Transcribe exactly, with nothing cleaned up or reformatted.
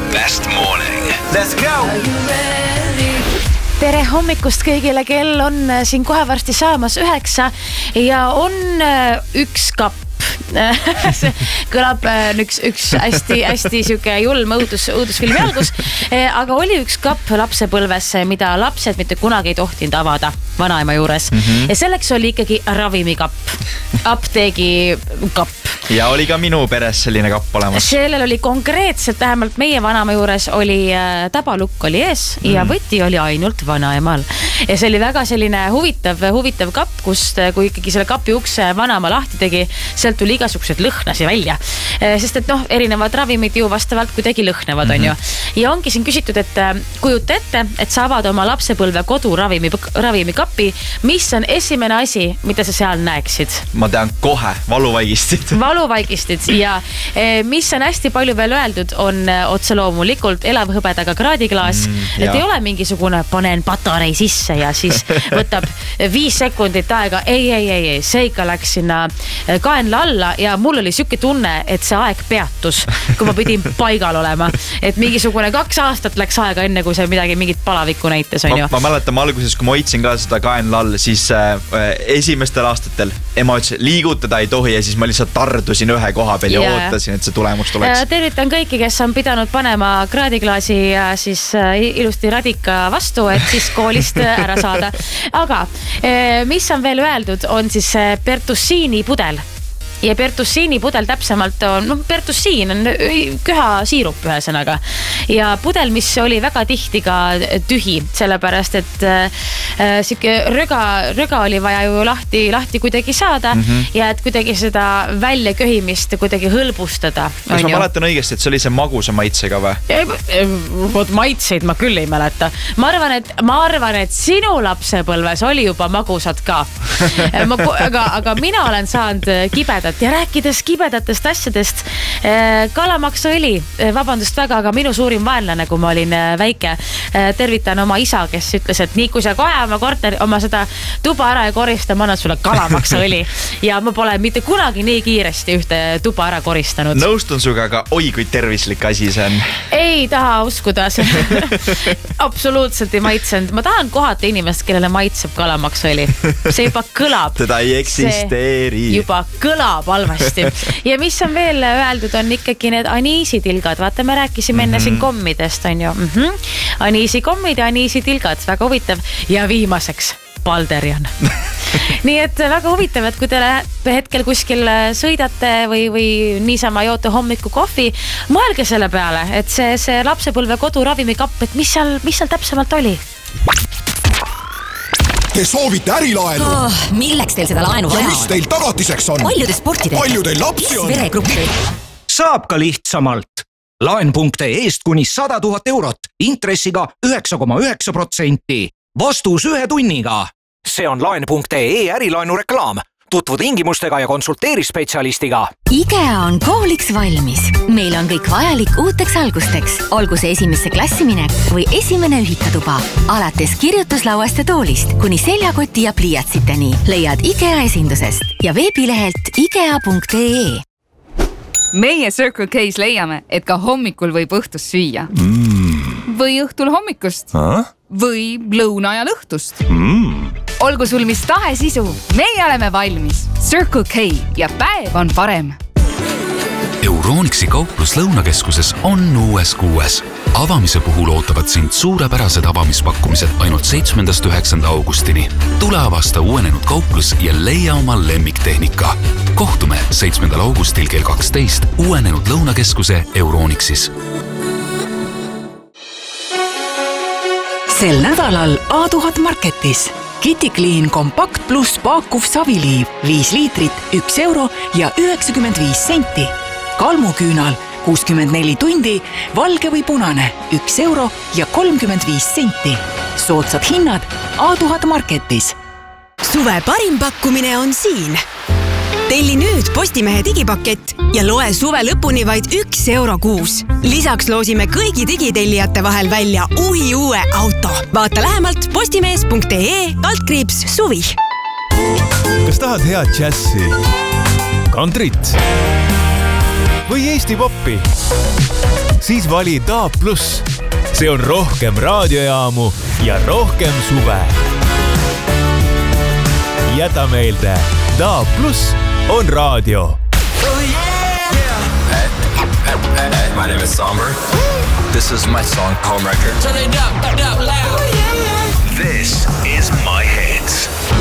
best morning. Let's go! Tere hommikust kõigile, kell on siin kohe varsti saamas üheksa ja on üks kapp. See kõlab üks, üks hästi, hästi siuke julm õudus, õudusfilmi algus, aga oli üks kapp lapsepõlves, mida lapsed mitte kunagi ei tohtinud avada vanaema juures. Mm-hmm. Ja selleks oli ikkagi ravimikapp, apteegi kapp. Ja oli ka minu peres selline kapp olemas. Sellel oli konkreetselt, vähemalt meie vanaema juures oli tabalukk oli ees mm. ja võti oli ainult vanaemal. Ja see oli väga selline huvitav, huvitav kapp, kust kui ikkagi selle kapi ukse vanaema lahti tegi, sealt tuli igasugused lõhnasi välja. Sest et noh, erinevad ravimid ju vastavalt kuidagi lõhnavad mm-hmm. on ju. Ja ongi siin küsitud, et kujuta ette, et sa avad oma lapsepõlve kodu ravimi, ravimikapi, mis on esimene asi, mida sa seal näeksid? Ma tean kohe, valuvaigistid. Valuvaigistid ja mis on hästi palju veel öeldud, on otse loomulikult elavhõbedaga kraadiklaas, mm, et ei ole mingisugune panen patarei sisse ja siis võtab viis sekundit aega. Ei, ei, ei, ei, see ikka läks sinna kaenla alla ja mul oli siuke tunne, et see aeg peatus, kui ma pidin paigal olema. Et mingisugune kaks aastat läks aega enne, kui see midagi, mingit palavikku näitas. On ma, ju. ma mäletan, ma alguses, kui ma hoidsin ka seda kaenla all, siis äh, esimestel aastatel ema ütles, liigutada ei tohi ja siis ma lihtsalt tardusin ühe koha peal ja yeah. ootasin, et see tulemus tuleks. Tervitan kõiki, kes on pidanud panema kraadiklaasi ja siis ilusti radika vastu, et siis koolist ära saada. Aga mis on veel öeldud, on siis Pertussiini pudel. Ja Pertussiini pudel täpsemalt on, no Pertussiin on köha siirup ühesõnaga. Ja pudel, mis oli väga tihti ka tühi, sellepärast, et äh, siuke röga, röga oli vaja ju lahti, lahti kuidagi saada mm-hmm. ja et kuidagi seda välja köhimist kuidagi hõlbustada. Kas ma mäletan õigesti, et see oli see magusa maitsega või? Vot maitseid ma küll ei mäleta. Ma arvan, et, ma arvan, et sinu lapsepõlves oli juba magusad ka. ma, aga, aga mina olen saanud kibeda ja rääkides kibedatest asjadest, kalamaksaõli, vabandust väga, aga minu suurim vaenlane, kui ma olin väike, tervitan oma isa, kes ütles, et nii kui sa kohe oma korteri, oma seda tuba ära ei korista, ma annan sulle kalamaksaõli ja ma pole mitte kunagi nii kiiresti ühte tuba ära koristanud. Nõustun suga, aga oi, kui tervislik asi see on. Ei taha uskuda, see absoluutselt ei maitsenud. Ma tahan kohata inimest, kellele maitseb kalamaksaõli. See juba kõlab. Teda ei eksisteeri. See juba kõlab halvasti. Ja mis on veel öeldud, on ikkagi need aniisitilgad. Vaata, me rääkisime enne mm-hmm. siin kommidest, on ju. Mm-hmm. Aniisikommid ja aniisitilgad, väga huvitav. Ja viimaseks, balderian. Nii et väga huvitav, et kui te hetkel kuskil sõidate või, või niisama joote hommiku kohvi, mõelge selle peale, et see, see lapsepõlve kodu ravimikapp, et mis seal, mis seal täpsemalt oli? Te soovite ärilaenu? Oh, milleks teil seda laenu vaja on? Ja mis teil tagatiseks on? Palju te sporti teete? Palju teil lapsi on? Veregruppi. Saab ka lihtsamalt. Laen.ee eest kuni sada tuhat eurot, intressiga üheksa koma üheksa protsenti. Vastus ühe tunniga. See on laen.ee ärilaenu reklaam. Tutvu tingimustega ja konsulteeri spetsialistiga. IKEA on kooliks valmis. Meil on kõik vajalik uuteks algusteks. Olgu see esimesse klassiminek või esimene ühikatuba. Alates kirjutuslauast ja toolist kuni seljakoti ja pliiatsiteni leiad IKEA esindusest ja veebilehelt ikea punkt ee. Meie Circle K's leiame, et ka hommikul võib õhtust süüa. Mm. Või õhtul hommikust. Ah? Või lõuna ja õhtust. Mm. Olgu sul mis tahe sisu, meie oleme valmis. Circle K ja päev on parem. Euronixi kauplus Lõunakeskuses on uues kuues. Avamise puhul ootavad sind suurepärased avamispakkumised ainult seitsmendast üheksanda augustini. Tule avasta uuenenud kauplus ja leia oma lemmiktehnika. Kohtume seitsmendal augustil kell kaksteist uuenenud Lõunakeskuse Euronixis. Sel nädalal A tuhat Marketis. Kitty Clean Compact Plus paakuv saviliiv viis liitrit, üks euro ja üheksakümmend viis senti. Kalmuküünal kuuskümmend neli tundi, valge või punane, üks euro ja kolmkümmend viis senti. Soodsad hinnad A tuhat Marketis. Suve parim pakkumine on siin. Telli nüüd Postimehe digipakett ja loe suve lõpuni vaid üks euro kuus. Lisaks loosime kõigi digitellijate vahel välja uhi uue auto. Vaata lähemalt postimees punkt ee kaldkriips suvi. Kas tahad head džässi, kantrit või Eesti poppi? siis vali D A B pluss. See on rohkem raadiojaamu ja rohkem suve. Jäta meelde, D A B pluss on raadio. My name is Somber. This is my song, Homewrecker. Turn it up, up, up, loud. This is my hits.